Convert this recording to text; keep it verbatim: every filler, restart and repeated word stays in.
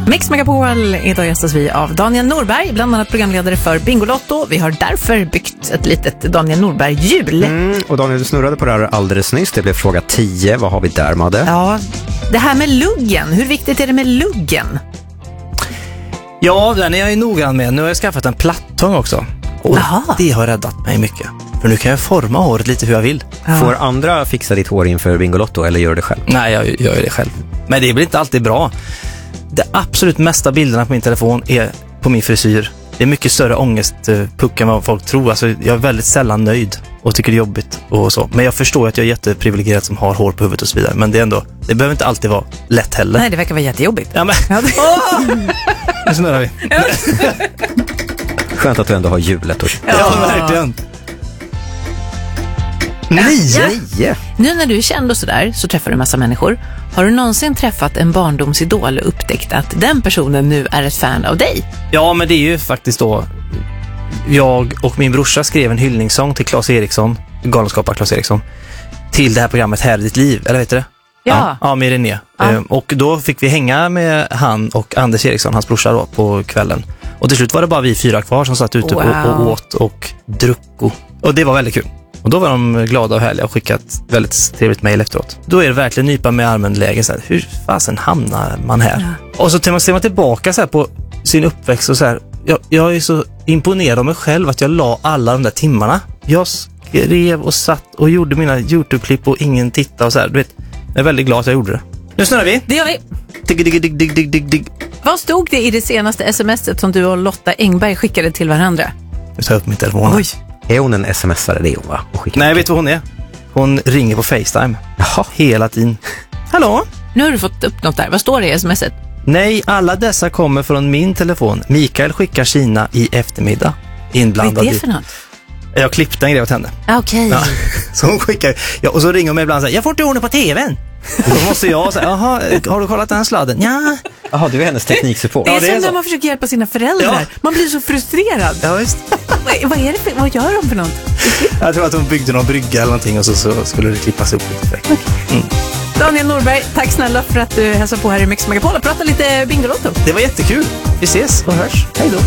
Mix Megapol, idag gästas vi av Daniel Norberg, bland annat programledare för Bingolotto. Vi har därför byggt ett litet Daniel Norberg-hjul. Mm, och Daniel, du snurrade på det här alldeles nyss. Det blev fråga tio. Vad har vi där, Madde? Ja, det här med luggen. Hur viktigt är det med luggen? Ja, den är jag ju noggrann med. Nu har jag skaffat en plattång också. Och Aha. det har räddat mig mycket. För nu kan jag forma håret lite hur jag vill. Ja. Får andra fixa ditt hår inför Bingolotto eller gör det själv? Nej, jag gör det själv. Men det blir inte alltid bra. Det absolut mesta bilderna på min telefon är på min frisyr. Det är mycket större ångestpuck än vad folk tror. Alltså, jag är väldigt sällan nöjd och tycker det är jobbigt och så. Men jag förstår att jag är jätteprivilegierad som har hår på huvudet och så vidare. Men det är ändå, det behöver inte alltid vara lätt heller. Nej, det verkar vara jättejobbigt. Ja, men... Ja, det... oh! Nu snurrar vi. Skönt att du ändå har hjulet. Och... Ja, ja, verkligen. Nio. Ja. Nio. Nu när du är känd och sådär så träffar du en massa människor. Har du någonsin träffat en barndomsidol och upptäckt att den personen nu är ett fan av dig? Ja, men det är ju faktiskt då jag och min brorsa skrev en hyllningssång till Claes Eriksson, galenskapare Claes Eriksson, till det här programmet Här är ditt liv, eller vet du det? Ja. Ja, med René. Ja. Ehm, och då fick vi hänga med han och Anders Eriksson, hans brorsa då, på kvällen. Och till slut var det bara vi fyra kvar som satt ute Wow. och, och åt och drucko. Och det var väldigt kul. Och då var de glada och härliga och skickat ett väldigt trevligt mejl efteråt. Då är det verkligen nypa med armen lägen så här, hur fasen hamnar man här? Ja. Och så ser man tillbaka så här på sin uppväxt och så här, jag, jag är så imponerad av mig själv att jag la alla de där timmarna. Jag skrev och satt och gjorde mina YouTube-klipp och ingen tittade och så här, du vet. Jag är väldigt glad att jag gjorde det. Nu snurrar vi. Det gör vi. Digg, digg, digg, digg, digg, digg, digg. Vad stod det i det senaste smset som du och Lotta Engberg skickade till varandra? Nu tar jag upp min telefon. Oj. Är hon en smsare? Det är hon, va? Nej, vet du vad hon är? Hon ringer på FaceTime. Jaha. Hela tiden. Hallå? Nu har du fått upp något där. Vad står det i smset? Nej, alla dessa kommer från min telefon. Mikael skickar sina i eftermiddag. Inblandad. Vad är det i- för något? Jag klippte en grej åt henne. Ah, Okej. Ja. Så hon skickar, ja, och så ringer hon mig ibland och säger, jag får inte ordning på tvn. Och då måste jag säga, jaha, har du kollat den här sladden? Ja. Jaha, du är hennes tekniksupport. Det är Ja, det som är när så. man försöker hjälpa sina föräldrar. Ja. Man blir så frustrerad. Ja, visst. Vad, vad, är det för, vad gör de för något? Jag tror att hon byggde någon brygga eller någonting och så, så skulle det klippas upp lite fräckt. Mm. Daniel Norberg, tack snälla för att du hälsar på här i Mix Megapol och pratar lite Bingolotto. Det var jättekul. Vi ses och hörs. Hej då.